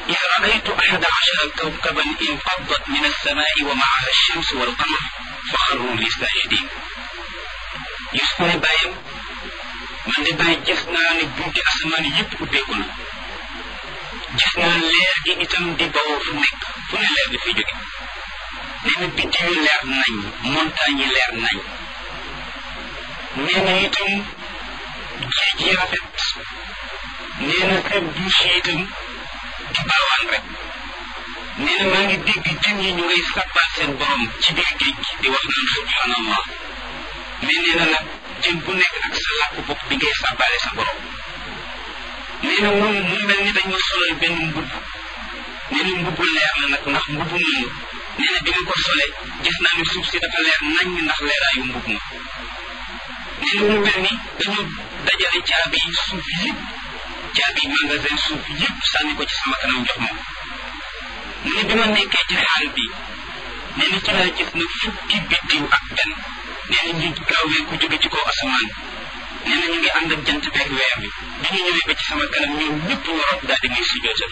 إذ رأيت 11 كوكبا انفضت من السماء ومعها الشمس والقمر فخروا لي ساجدين. Yusuf ne bàyyam man de bàyyi gis naa ne bunti asamaan yëpp ubbeeku na, gis naa leer gi itam di bawoo fu nekk, fu ne leer di fi jóge. nee na biddiw yi leer nañ, montagne yi leer nañ. nee na itam géej yi rafet. nee na kër douche yi itam di baawaan rek. nee na maa ngi dégg jën yi ñu ngay sàbbal seen borom ci biir géej gi di wax naan subhanallah. mais nee na nag jën bu nekk ak sa làkk bopp bi ngay sàbbaale sa borom. nee na moom mu mel ni dañ ma solal benn mbubb. nee na mbubbu leer la nag ndax mbubbu moomu nee na bi nga ko solee gis naa ne suuf si dafa leer nañ ndax leeraayu mbubb ma. nee na mu mel ni dañu dajale caabi suuf yëpp, caabi magasin suuf yëpp sànni ko ci sama kanam jox ma. mu ne bi ma nekkee ci xaal bi nee na ci laa gis na fukki biddiw ak benn. nee na ñu gaawee ku jóge ci kaw asamaan. nee na ñu ngi ànd ak jant beeg weer bi ñu ñëwee ba ci sama kanam ñoom ñëpp waroon daal di muy sujjootal.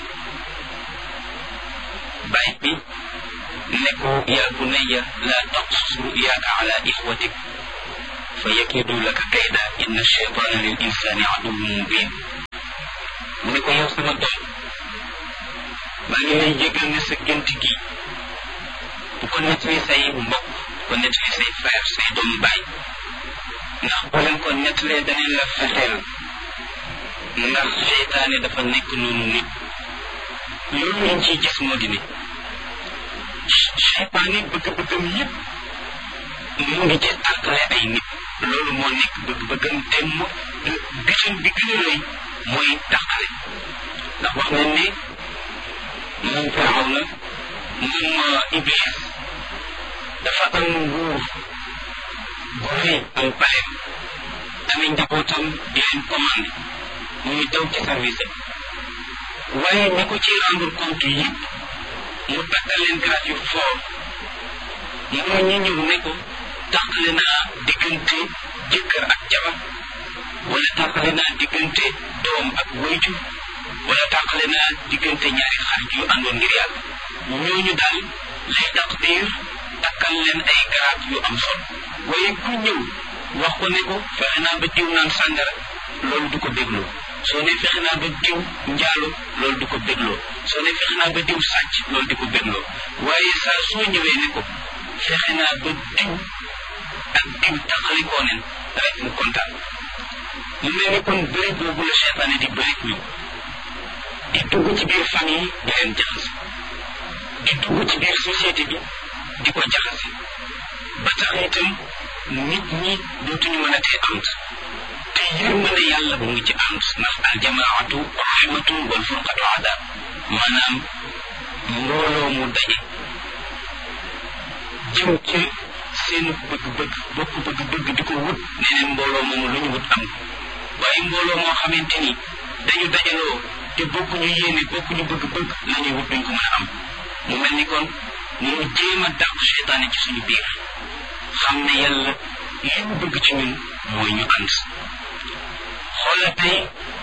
baay bi ne ko yaa bunayya laa taqsus ru'yaaka ala ixwatik fa yakiidu laka kayda inna shaytaana lil insaani aduwwun mubin. mu ne ko yow sama doom maa ngi lay yëgal ne sa gént gi bu ko nettali say mbokk, ko nettali say frère, say doomu baay, ndax boo leen ko nettalee daneen la fexeel, ndax seytaane dafa nekk noonu nit. loolu lañ ciy gis moo di ne seytaane bëgg-bëggam yëpp mu ngi ci tàqale ay nit. loolu moo nekk bëgg-bëggam te mu gisam bi gën a rëy mooy tàqale. ndax wax nañ ne moom Firawna moom Iblis dafa am nguur bu rëy am paleem, amee njabootam di leen commandé muy daw ci service am. waaye ñi ko ci rendre compte yëpp mu takkal leen grade yu fort. mooy ñi ñëw ne ko tàqale naa diggante jëkkër ak jabar, wala tàqale naa diggante doom ak wayjur, wala tàqale naa diggante ñaari xarit yu àndoon ngir yàlla. ñooñu daal lay taqdir takkal leen ay grade yu am solo. waaye ku ñëw wax ko ne ko fexe naa ba diw naan sàngara, loolu du ko bégloo. soo ne fexe naa ba diw njaalo, loolu du ko bégloo. soo ne fexe naa ba diw sàcc, loolu di ko bégloo. waaye saa soo ñëwee ne ko fexe naa ba diw ak diw taxalikoo nen rek mu kontaan. mu mel ni kon bëri boobu la seytaane di bëri ñoom, di dugg ci biir famille di leen jaxase, di dugg ci biir société bi di ko jaxase, ba tax itam nit ñi dootuñu mën a tee ànd. te yërmande yàlla mu ngi ci ànd, ndax aljamaatu rahmatun wal furqatu adab. maanaam mbooloo mu daje jëm ci seen bëgg-bëgg, bokk bëgg-bëgg di ko wut. nee neen mbooloo moomu lu ñu wut am. waaye mbooloo moo xamante ni dañu dajaloo te bokkuñu yéene, bokkuñu bëgg-bëgg, la ñuy wut duñ ko mën a am. mu mel ni kon ñu jéem a dàq seytaane ci suñu biir, xam ne yàlla li mu bëgg ci ñun mooy ñu ànd. xoolal tey